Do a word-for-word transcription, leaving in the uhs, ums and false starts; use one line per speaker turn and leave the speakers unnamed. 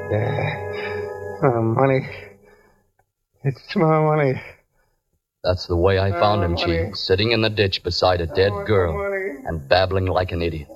Yeah. My money. It's my money.
That's the way I found him, Chief, sitting in the ditch beside a dead girl and babbling like an idiot.